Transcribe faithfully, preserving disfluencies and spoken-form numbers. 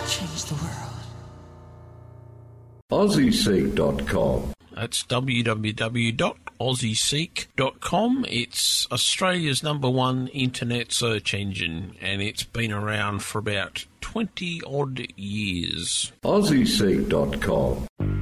change the world. Aussie Seek dot com. That's w w w dot aussie seek dot com. It's Australia's number one internet search engine, and it's been around for about twenty odd years. Aussie Seek dot com.